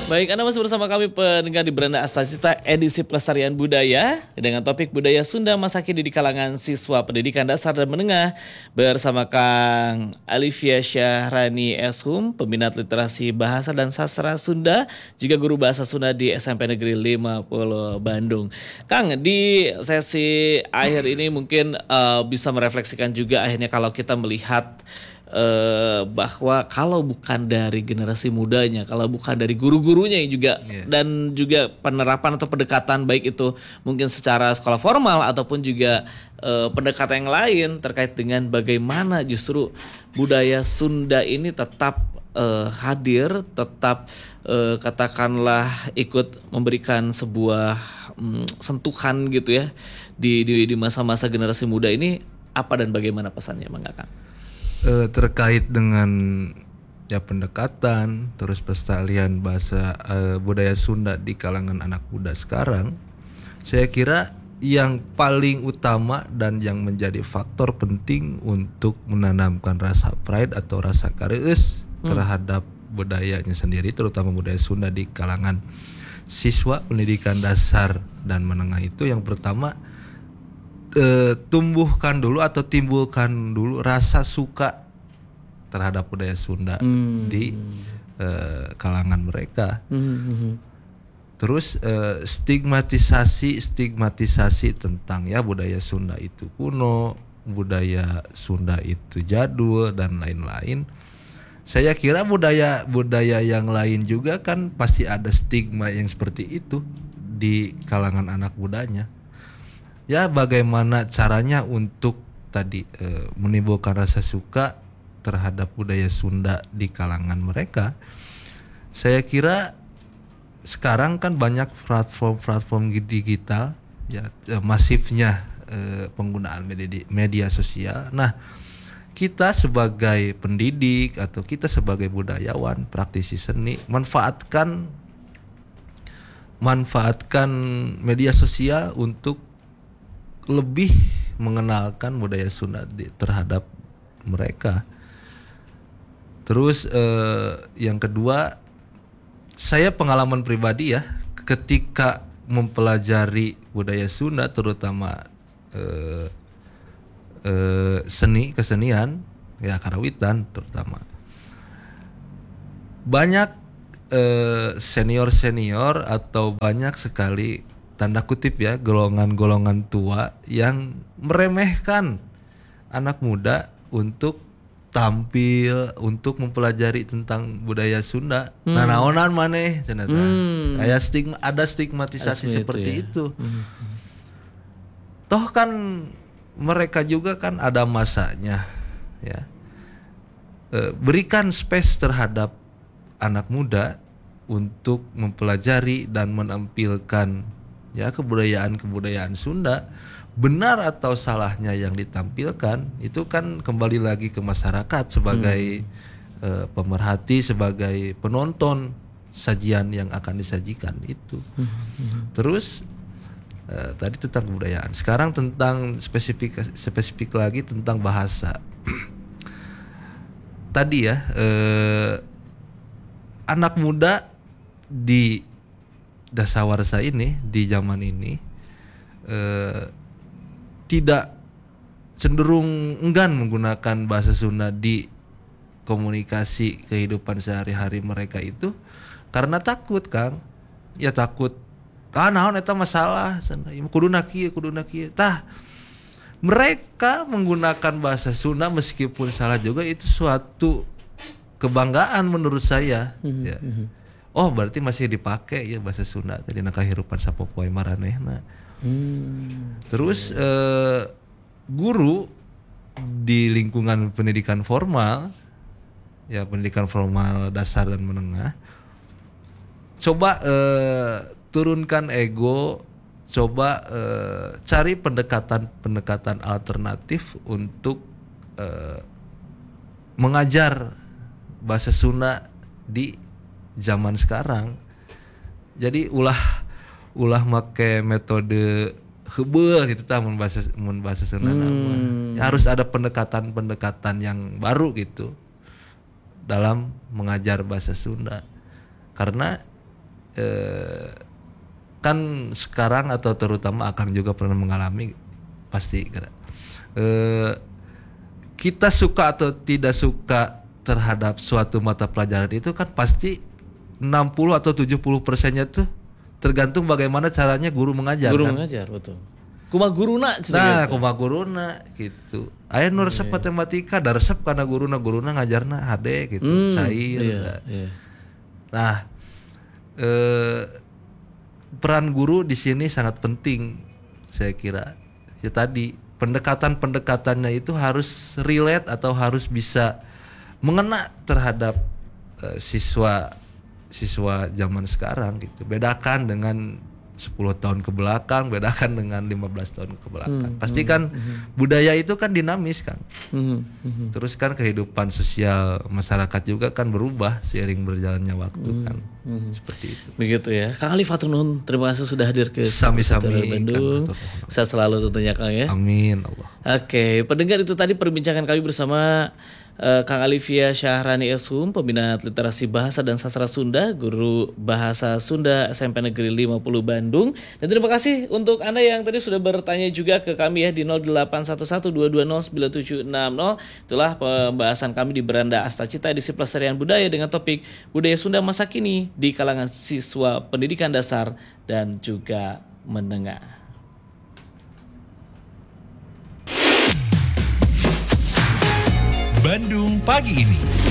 Baik, Anda masih bersama kami pendengar di Beranda Astacita edisi Pelestarian Budaya dengan topik budaya Sunda masa kini di kalangan siswa pendidikan dasar dan menengah bersama Kang Alivia Syahrani Eshum, peminat literasi bahasa dan sastra Sunda, juga guru bahasa Sunda di SMP Negeri 50 Bandung. Kang, di sesi akhir ini mungkin bisa merefleksikan juga akhirnya kalau kita melihat bahwa kalau bukan dari generasi mudanya, kalau bukan dari guru-gurunya juga dan juga penerapan atau pendekatan baik itu mungkin secara sekolah formal ataupun juga pendekatan yang lain terkait dengan bagaimana justru budaya Sunda ini tetap hadir, tetap katakanlah ikut memberikan sebuah sentuhan gitu ya di masa-masa generasi muda ini, apa dan bagaimana pesannya, Bang Kakang? Terkait dengan ya pendekatan terus pelestarian bahasa budaya Sunda di kalangan anak muda sekarang, saya kira yang paling utama dan yang menjadi faktor penting untuk menanamkan rasa pride atau rasa kareus terhadap budayanya sendiri, terutama budaya Sunda di kalangan siswa pendidikan dasar dan menengah itu, yang pertama tumbuhkan dulu atau timbulkan dulu rasa suka terhadap budaya Sunda di kalangan mereka. Terus stigmatisasi tentang ya budaya Sunda itu kuno, budaya Sunda itu jadul dan lain-lain. Saya kira budaya yang lain juga kan pasti ada stigma yang seperti itu di kalangan anak mudanya. Ya, bagaimana caranya untuk tadi menimbulkan rasa suka terhadap budaya Sunda di kalangan mereka? Saya kira sekarang kan banyak platform digital ya, masifnya penggunaan media sosial. Nah, kita sebagai pendidik atau kita sebagai budayawan, praktisi seni, manfaatkan media sosial untuk lebih mengenalkan budaya Sunda terhadap mereka. Terus yang kedua, saya pengalaman pribadi ya, ketika mempelajari budaya Sunda terutama kesenian ya, karawitan terutama, banyak senior atau banyak sekali tanda kutip ya golongan tua yang meremehkan anak muda untuk tampil, untuk mempelajari tentang budaya Sunda. Nah, naonan maneh cenah. Ada stigmatisasi seperti itu. Toh kan mereka juga kan ada masanya ya. Berikan space terhadap anak muda untuk mempelajari dan menampilkan ya kebudayaan Sunda. Benar atau salahnya yang ditampilkan itu kan kembali lagi ke masyarakat sebagai pemerhati, sebagai penonton sajian yang akan disajikan itu. Terus tadi tentang kebudayaan, sekarang tentang spesifik lagi tentang bahasa. Tadi ya anak muda di dasawarsa ini, di zaman ini tidak cenderung enggan menggunakan bahasa Sunda di komunikasi kehidupan sehari-hari mereka itu karena takut, Kang. Ya takut, naon eta masalah, kuduna kieu. Tah, mereka menggunakan bahasa Sunda meskipun salah juga itu suatu kebanggaan menurut saya. Ya. Oh, berarti masih dipakai ya bahasa Sunda tadi na kahirupan sapopoe maranehna. Terus guru di lingkungan pendidikan formal ya, pendidikan formal dasar dan menengah, coba turunkan ego, coba cari pendekatan alternatif untuk mengajar bahasa Sunda di zaman sekarang. Jadi ulah make metode heubeul gitu tah mun bahasa Sunda ya, harus ada pendekatan yang baru gitu dalam mengajar bahasa Sunda. Karena kan sekarang atau terutama akan juga pernah mengalami pasti kita suka atau tidak suka terhadap suatu mata pelajaran itu kan pasti 60 atau 70%-nya tuh tergantung bagaimana caranya guru mengajar. Guru kan? mengajar, betul. Kumaha guruna Nah, kumaha guruna gitu. Aya nu resep matematika, da resep karena guruna ngajarna HD gitu, cair. Nah, peran guru di sini sangat penting saya kira. Ya tadi pendekatan-pendekatannya itu harus relate atau harus bisa mengena terhadap siswa zaman sekarang gitu. Bedakan dengan 10 tahun ke belakang, bedakan dengan 15 tahun ke belakang. Pasti kan budaya itu kan dinamis, Kang. Terus kan kehidupan sosial masyarakat juga kan berubah seiring berjalannya waktu kan. Seperti itu. Begitu ya. Kang Alif hatur nuhun, terima kasih sudah hadir ke Sami-sami Bandung. Sehat selalu tentunya Kang ya. Amin Allah. Oke, pendengar itu tadi perbincangan kami bersama Kang Alifia Syahrani Eshum, peminat literasi bahasa dan sastra Sunda, guru bahasa Sunda SMP Negeri 50 Bandung. Dan terima kasih untuk Anda yang tadi sudah bertanya juga ke kami ya di 0811-220-9760. Itulah pembahasan kami di Beranda Astacita edisi Pelestarian Budaya dengan topik Budaya Sunda Masa Kini di kalangan siswa pendidikan dasar dan juga menengah. Bandung pagi ini.